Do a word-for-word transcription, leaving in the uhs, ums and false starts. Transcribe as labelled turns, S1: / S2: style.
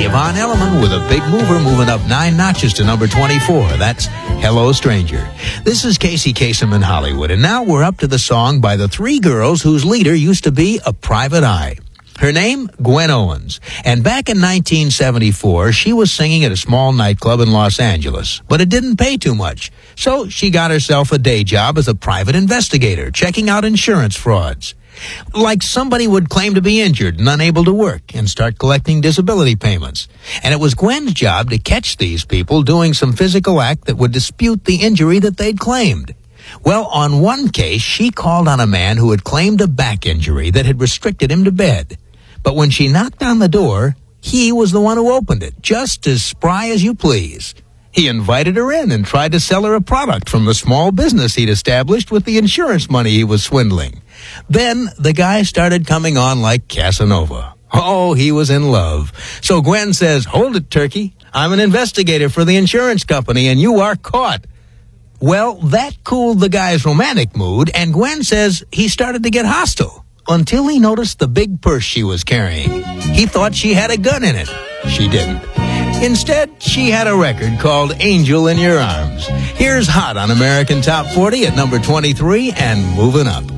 S1: Yvonne Elliman with a big mover moving up nine notches to number twenty-four. That's Hello Stranger. This is Casey Kasem in Hollywood, and now we're up to the song by the three girls whose leader used to be a private eye. Her name, Gwen Owens. And back in nineteen seventy-four, she was singing at a small nightclub in Los Angeles, but it didn't pay too much. So she got herself a day job as a private investigator, checking out insurance frauds. Like somebody would claim to be injured and unable to work and start collecting disability payments. And it was Gwen's job to catch these people doing some physical act that would dispute the injury that they'd claimed. Well, on one case, she called on a man who had claimed a back injury that had restricted him to bed. But when she knocked on the door, he was the one who opened it, just as spry as you please. He invited her in and tried to sell her a product from the small business he'd established with the insurance money he was swindling. Then the guy started coming on like Casanova. Oh, he was in love. So Gwen says, "Hold it, turkey. I'm an investigator for the insurance company, and you are caught." Well, that cooled the guy's romantic mood, and Gwen says he started to get hostile until he noticed the big purse she was carrying. He thought she had a gun in it. She didn't. Instead, she had a record called Angel in Your Arms. Here's Hot on American Top forty at number twenty-three and moving up.